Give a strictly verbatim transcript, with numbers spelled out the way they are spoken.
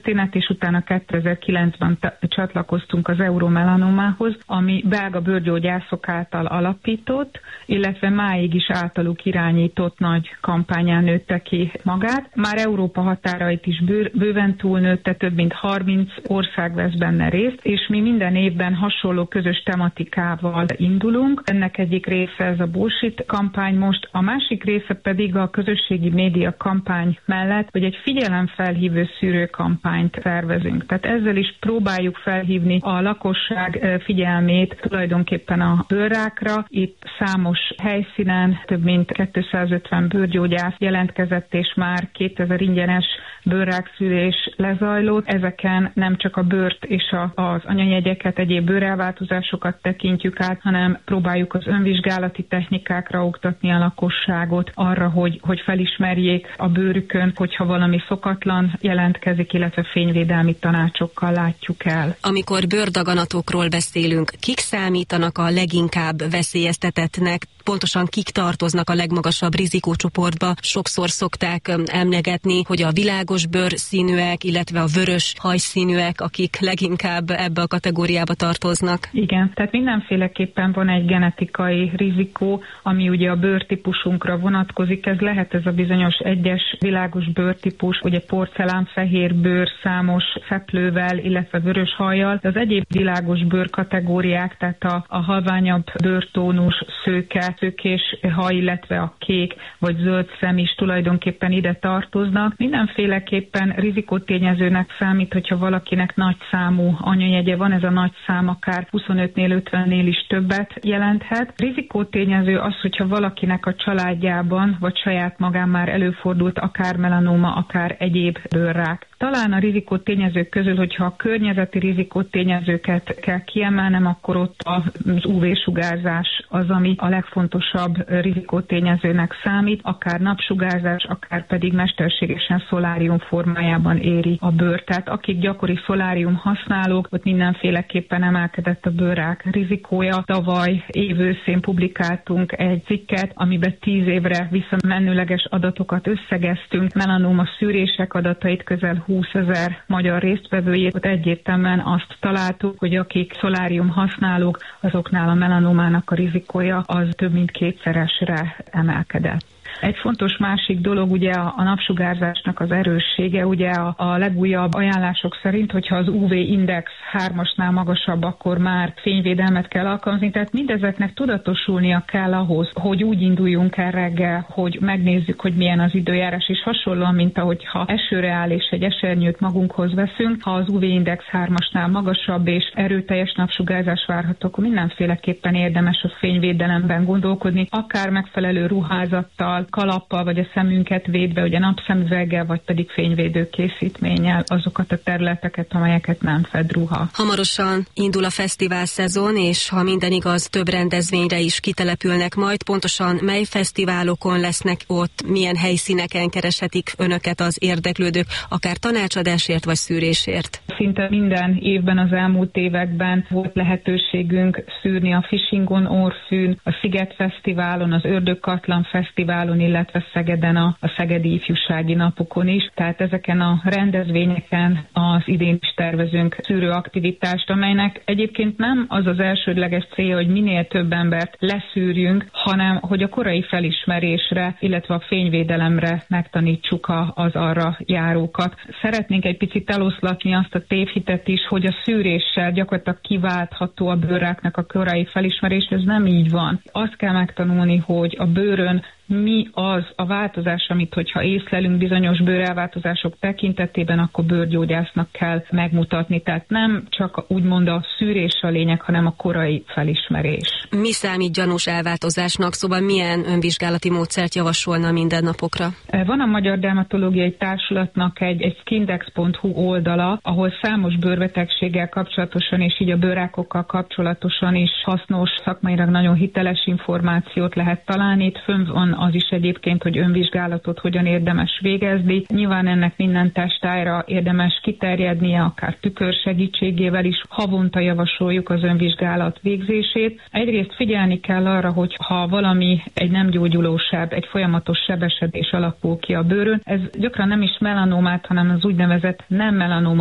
történet, és utána kétezer-kilencben t- csatlakoztunk az Euromelanomához, ami belga bőrgyógyászok által alapított, illetve máig is általuk irányított nagy kampányán nőtte ki magát. Már Európa határait is bő- bőven túlnőtte, több mint harminc ország vesz benne részt, és mi minden évben hasonló közös tematikával indulunk. Ennek egyik része ez a bullshit kampány most, a másik része pedig a közösségi média kampány mellett, hogy egy figyelemfelhívő szűrőkampányt szervezünk. Tehát ezzel is próbáljuk felhívni a lakosság figyelmét tulajdonképpen a bőrrákra. Itt számos helyszínen több mint kétszázötven bőrgyógyász jelentkezett, és már kétezer ingyenes bőrrákszűrés lezajlott. Ezeken nem csak a bőrt és a, az anyanyegyeket, egyéb bőrelváltozásokat tekintjük át, hanem próbáljuk az önvizsgálati technikákra oktatni a lakosságot, arra, hogy, hogy felismerjék a bőrükön, hogyha valami szokatlan jelentkezik, illetve fényvédelmi tanácsokkal látjuk el. Amikor bőrdaganatokról beszélünk, kik számítanak a leginkább veszélyeztetettnek, pontosan kik tartoznak a legmagasabb rizikócsoportba? Sokszor szokták emlegetni, hogy a világos bőrszínűek, illetve a vörös hajszínűek, akik leginkább ebbe a kategóriába tartoznak. Igen, tehát mindenféleképpen van egy genetikai rizikó, ami ugye a bőrtípusunkra vonatkozik. Ez lehet ez a bizonyos egyes világos bőrtípus, ugye porcelánfehér bőr számos szeplővel, illetve vörös hajjal. Az egyéb világos bőr kategóriák, tehát a, a halványabb bőrtónus, szőke, szőkés haj, illetve a kék vagy zöld szem is tulajdonképpen ide tartoznak. Mindenféleképpen rizikótényezőnek számít, hogyha valakinek nagy számú anyajegye van, ez a nagy szám akár huszonötnél, ötvennél is többet jelenthet. Rizikótényező az, hogyha valakinek a családjában vagy saját magán már előfordult akár melanóma, akár egyéb bőrrák. Talán a rizikótényezők közül, hogyha a környezeti rizikótényezőket kell kiemelnem, akkor ott az ú vé-sugárzás az, ami a legfontosabb rizikótényezőnek számít, akár napsugárzás, akár pedig mesterségesen szolárium formájában éri a bőrt. Tehát akik gyakori szolárium használók, ott mindenféleképpen emelkedett a bőrrák rizikója. Tavaly évőszén publikáltunk egy cikket, amiben tíz évre visszamenőleges adatokat összegeztünk, melanóma szűrések adatait közel húszezer magyar résztvevőjét, ott egyértelműen azt találtuk, hogy akik szolárium használók, azoknál a melanómának a rizikója az több mint kétszeresre emelkedett. Egy fontos másik dolog ugye a napsugárzásnak az erőssége, ugye a, a legújabb ajánlások szerint, hogyha az ú vé-index hármasnál magasabb, akkor már fényvédelmet kell alkalmazni, tehát mindezeknek tudatosulnia kell ahhoz, hogy úgy induljunk el reggel, hogy megnézzük, hogy milyen az időjárás, és hasonlóan, mint ahogy ha esőre áll és egy esernyőt magunkhoz veszünk, ha az ú vé-index hármasnál magasabb és erőteljes napsugárzás várható, akkor mindenféleképpen érdemes a fényvédelemben gondolkodni, akár megfelelő ruházattal, kalappal, vagy a szemünket védve, ugye napszemüveggel, vagy pedig fényvédő készítménnyel azokat a területeket, amelyeket nem fed ruha. Hamarosan indul a fesztivál szezon, és ha minden igaz, több rendezvényre is kitelepülnek majd. Pontosan mely fesztiválokon lesznek ott, milyen helyszíneken kereshetik önöket az érdeklődők, akár tanácsadásért vagy szűrésért? Szinte minden évben az elmúlt években volt lehetőségünk szűrni a Fishingon, Orfűn, a Sziget Fesztiválon, az Ördögkatlan Fesztiválon, illetve Szegeden a, a Szegedi Ifjúsági Napokon is. Tehát ezeken a rendezvényeken az idén is tervezünk szűrőaktivitást, amelynek egyébként nem az az elsődleges célja, hogy minél több embert leszűrjünk, hanem hogy a korai felismerésre, illetve a fényvédelemre megtanítsuk a, az arra járókat. Szeretnénk egy picit eloszlatni azt a tévhitet is, hogy a szűréssel gyakorlatilag kiváltható a bőrráknak a korai felismerés, ez nem így van. Azt kell megtanulni, hogy a bőrön mi az a változás, amit hogyha észlelünk bizonyos bőrelváltozások tekintetében, akkor bőrgyógyásznak kell megmutatni. Tehát nem csak úgymond a szűrés a lényeg, hanem a korai felismerés. Mi számít gyanús elváltozásnak, szóval milyen önvizsgálati módszert javasolna mindennapokra? Van a Magyar Dermatológiai Társulatnak egy, egy skindex pont hu oldala, ahol számos bőrbetegséggel kapcsolatosan és így a bőrrákokkal kapcsolatosan is hasznos, szakmailag nagyon hiteles információt lehet találni. Itt fönn van az is egyébként, hogy önvizsgálatot hogyan érdemes végezni. Nyilván ennek minden testtájra érdemes kiterjednie, akár tükör segítségével is. Havonta javasoljuk az önvizsgálat végzését. Egyrészt figyelni kell arra, hogy ha valami egy nem gyógyuló seb, egy folyamatos sebesedés alakul ki a bőrön, ez gyakran nem is melanomát, hanem az úgynevezett nem melanoma